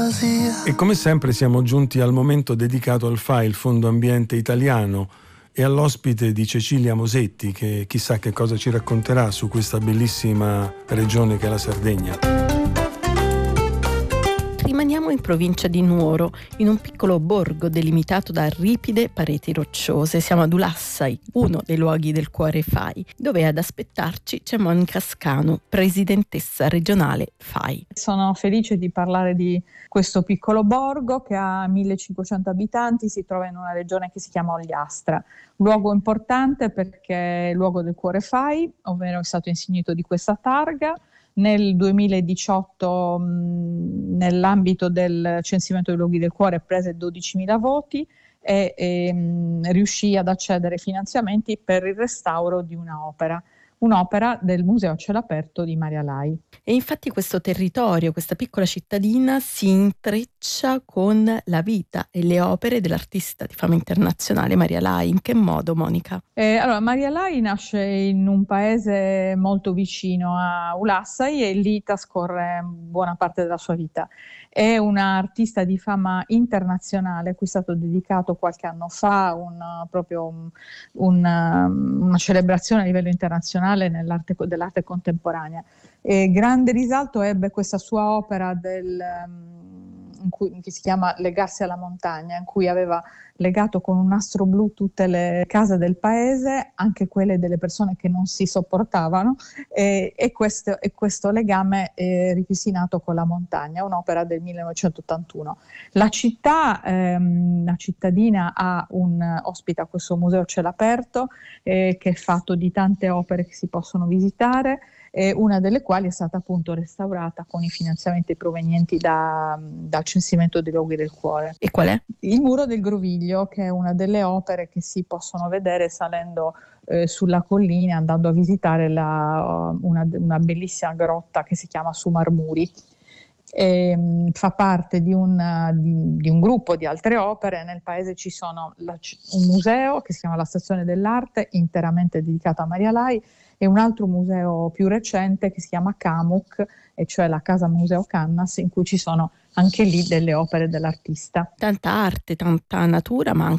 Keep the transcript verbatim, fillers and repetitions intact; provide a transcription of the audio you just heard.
E come sempre siamo giunti al momento dedicato al F A I, il Fondo Ambiente Italiano, e all'ospite di Cecilia Mosetti, che chissà che cosa ci racconterà su questa bellissima regione che è la Sardegna. Rimaniamo in provincia di Nuoro, in un piccolo borgo delimitato da ripide pareti rocciose. Siamo ad Ulassai, uno dei luoghi del cuore F A I, dove ad aspettarci c'è Monica Scanu, presidentessa regionale F A I. Sono felice di parlare di questo piccolo borgo che ha millecinquecento abitanti, si trova in una regione che si chiama Ogliastra. Luogo importante perché è il luogo del cuore F A I, ovvero è stato insignito di questa targa. Nel duemiladiciotto, mh, nell'ambito del censimento dei luoghi del cuore, prese dodicimila voti e, e mh, riuscì ad accedere ai finanziamenti per il restauro di un'opera, un'opera del Museo a Cielo Aperto di Maria Lai. E infatti questo territorio, questa piccola cittadina, si intreccia con la vita e le opere dell'artista di fama internazionale Maria Lai. In che modo, Monica? Eh, allora, Maria Lai nasce in un paese molto vicino a Ulassai e lì trascorre buona parte della sua vita. È un'artista di fama internazionale, a cui è stato dedicato qualche anno fa un, proprio un, un, una celebrazione a livello internazionale nell'arte, dell'arte contemporanea. E grande risalto ebbe questa sua opera del, in cui, che si chiama Legarsi alla montagna, in cui aveva legato con un nastro blu tutte le case del paese, anche quelle delle persone che non si sopportavano, e, e, questo, e questo legame è ripristinato con la montagna, un'opera del millenovecentottantuno. La città, ehm, la cittadina ha un, ospita questo museo a cielo aperto eh, che è fatto di tante opere che si possono visitare, eh, una delle quali è stata appunto restaurata con i finanziamenti provenienti da, dal censimento dei luoghi del cuore. E qual è? Il Muro del Groviglio, che è una delle opere che si possono vedere salendo eh, sulla collina, andando a visitare la, una, una bellissima grotta che si chiama Su Marmuri. E, mh, fa parte di un, di, di un gruppo di altre opere. Nel paese ci sono la, un museo che si chiama la Stazione dell'Arte, interamente dedicato a Maria Lai, e un altro museo più recente che si chiama Camuk, e cioè la Casa Museo Cannas, in cui ci sono anche lì delle opere dell'artista. Tanta arte, tanta natura, ma anche